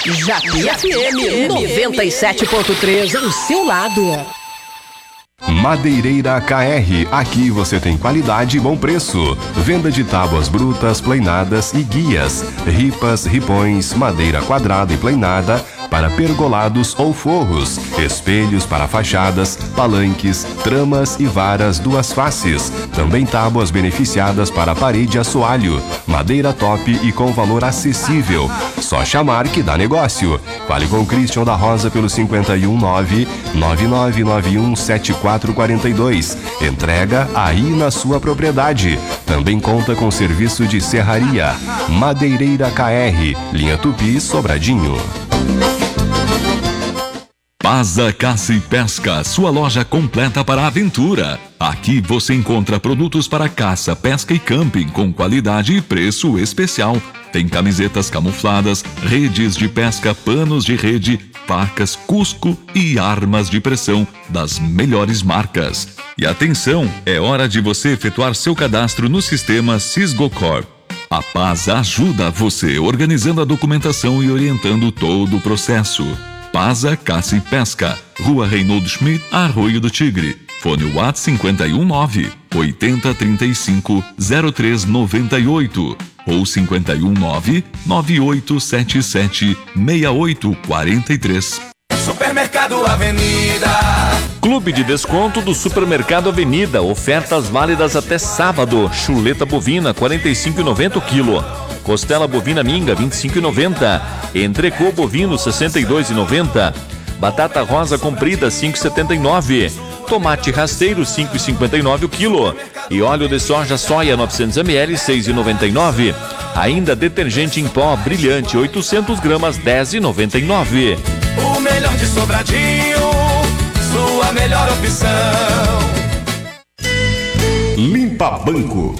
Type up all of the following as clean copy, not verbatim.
Japi FM 97.3, o seu lado. Madeireira KR, aqui você tem qualidade e bom preço. Venda de tábuas brutas, pleinadas e guias, ripas, ripões, madeira quadrada e pleinada para pergolados ou forros, espelhos para fachadas, palanques, tramas e varas duas faces. Também tábuas beneficiadas para parede assoalho, madeira top e com valor acessível. Só chamar que dá negócio. Fale com Christian da Rosa pelo 519-9991-7442. Entrega aí na sua propriedade. Também conta com serviço de serraria. Madeireira KR, linha Tupi, Sobradinho. Paza Caça e Pesca, sua loja completa para a aventura. Aqui você encontra produtos para caça, pesca e camping com qualidade e preço especial. Tem camisetas camufladas, redes de pesca, panos de rede, facas, cusco e armas de pressão das melhores marcas. E atenção, é hora de você efetuar seu cadastro no sistema Sisgocor. A Paza ajuda você organizando a documentação e orientando todo o processo. Paza Caça e Pesca, Rua Reinaldo Schmidt, Arroio do Tigre. Fone WhatsApp 519-8035-0398 ou 519-9877-6843. Supermercado Avenida. Clube de desconto do Supermercado Avenida. Ofertas válidas até sábado. Chuleta bovina, R$ 45,90 o quilo. Costela bovina minga, R$ 25,90. Entrecô bovino, R$ 62,90. Batata rosa comprida, R$ 5,79. Tomate rasteiro, R$ 5,59 o quilo. E óleo de soja soia 900 ml, R$ 6,99. Ainda detergente em pó brilhante, 800 gramas, R$ 10,99. O melhor de Sobradinho, sua melhor opção. Limpa Banco.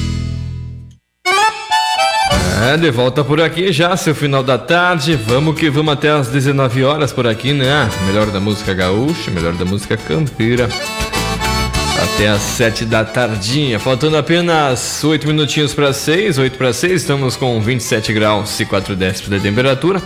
De volta por aqui já, seu final da tarde. Vamos que vamos até às 19 horas por aqui, né? Melhor da música gaúcha, melhor da música campeira. Até às 7 da tardinha. Faltando apenas 8 minutinhos para 6, 8 para 6. Estamos com 27 graus e 4 décimos de temperatura.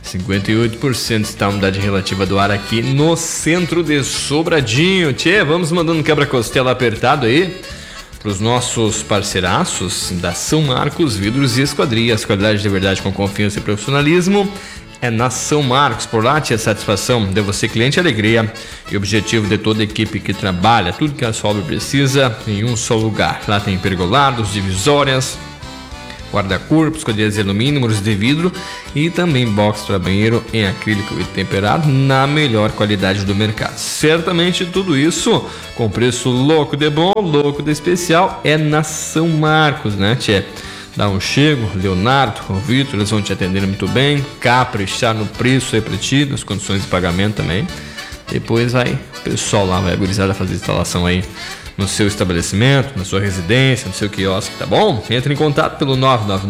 58% está a umidade relativa do ar aqui no centro de Sobradinho. Tchê, vamos mandando quebra-costela apertado aí para os nossos parceiraços da São Marcos Vidros e Esquadrias. Qualidade de verdade com confiança e profissionalismo é na São Marcos. Por lá, tia, satisfação de você, cliente, alegria e objetivo de toda a equipe que trabalha. Tudo que a sua obra precisa em um só lugar. Lá tem pergolados, divisórias, guarda-corpos, esquadrias de alumínio, muros de vidro e também box para banheiro em acrílico e temperado na melhor qualidade do mercado. Certamente tudo isso com preço louco de bom, louco de especial é na São Marcos, né, tchê? Dá um chego, Leonardo, o Vitor, eles vão te atender muito bem, caprichar no preço aí pra ti, nas condições de pagamento também. Depois vai o pessoal lá, vai a gurizada fazer instalação aí no seu estabelecimento, na sua residência, no seu quiosque, tá bom? Entre em contato pelo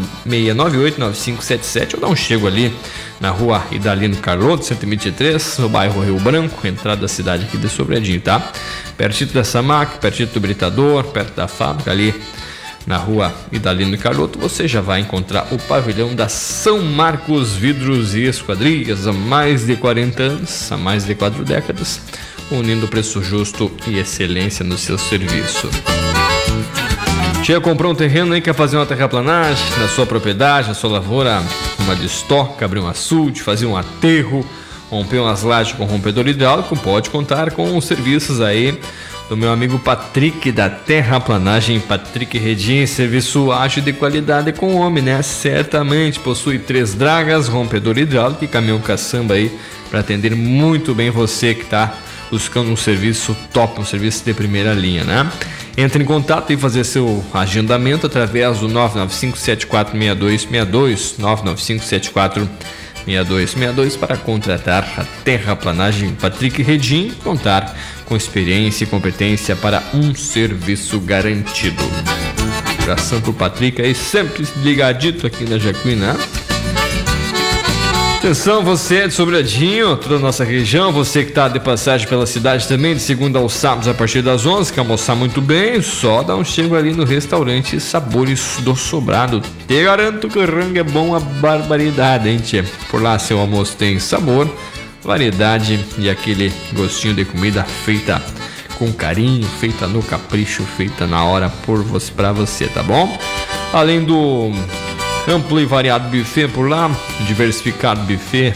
996989577 ou dá um chego ali na rua Idalino Carloto, 123, no bairro Rio Branco, entrada da cidade aqui de Sobradinho, tá? Pertinho da Samac, pertinho do Britador, perto da fábrica ali na rua Idalino Carloto, você já vai encontrar o pavilhão da São Marcos Vidros e Esquadrias há mais de 40 anos, há mais de 4 décadas, unindo preço justo e excelência no seu serviço. Tia, comprou um terreno aí, quer fazer uma terraplanagem na sua propriedade, na sua lavoura, uma de estoque, abrir um açude, fazer um aterro, romper umas lajes com rompedor hidráulico, pode contar com os serviços aí do meu amigo Patrick da Terraplanagem. Patrick Redin, serviço ágil de qualidade com homem, né? Certamente possui 3 dragas, rompedor hidráulico e caminhão caçamba aí para atender muito bem você que está buscando um serviço top, um serviço de primeira linha, né? Entre em contato e fazer seu agendamento através do 995746262, 995746262 para contratar a Terraplanagem Patrick Redin, contar com experiência e competência para um serviço garantido. Abração pro Patrick aí, sempre ligadito aqui na Jacuí, né? Atenção, você de Sobradinho, toda a nossa região, você que está de passagem pela cidade também, de segunda aos sábados a partir das 11, quer almoçar muito bem, só dá um chego ali no restaurante Sabores do Sobrado. Te garanto que o rango é bom a barbaridade, hein, tchê? Por lá seu almoço tem sabor, variedade e aquele gostinho de comida feita com carinho, feita no capricho, feita na hora pra você, tá bom? Além do amplo e variado buffet por lá, diversificado buffet,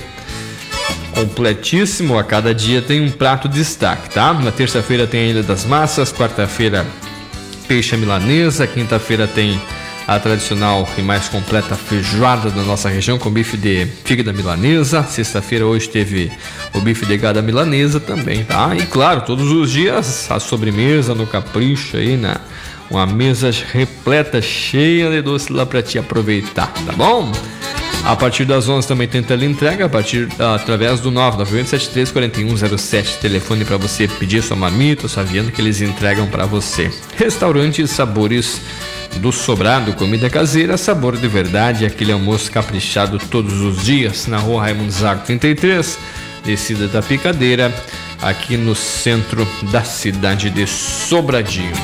completíssimo, a cada dia tem um prato de destaque, tá? Na terça-feira tem a Ilha das Massas, quarta-feira peixe à milanesa, quinta-feira tem a tradicional e mais completa feijoada da nossa região com bife de fígado à milanesa, sexta-feira hoje teve o bife de gado à milanesa também, tá? E claro, todos os dias a sobremesa no capricho aí, né? Uma mesa repleta, cheia de doce lá pra te aproveitar, tá bom? A partir das 11 também tem teleentrega, através do 998734107, telefone para você pedir sua marmita, sua vianda que eles entregam para você. Restaurante Sabores do Sobrado, comida caseira, sabor de verdade, aquele almoço caprichado todos os dias, na rua Raimundo Zago 33, descida da Picadeira, aqui no centro da cidade de Sobradinho.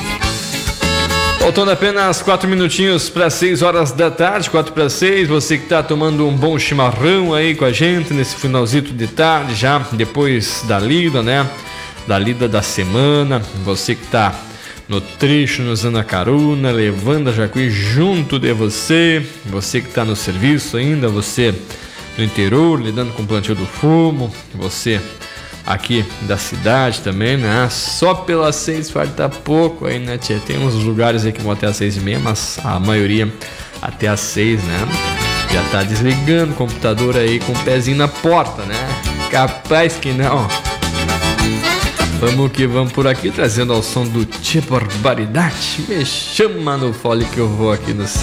Faltando apenas 4 minutinhos para 6 horas da tarde, 4 para 6, você que está tomando um bom chimarrão aí com a gente nesse finalzinho de tarde, já depois da lida, né? Da lida da semana, você que está no trecho, usando a carona, levando a Jacuí junto de você, você que está no serviço ainda, você no interior, lidando com o plantio do fumo, você aqui da cidade também, né? Só pelas 6 falta pouco aí, né, tia? Tem uns lugares aí que vão até as 6h30, mas a maioria até as 6, né? Já tá desligando o computador aí com o pezinho na porta, né? Capaz que não. Vamos que vamos por aqui, trazendo ao som do Tia Barbaridade. Me chama no fole que eu vou aqui no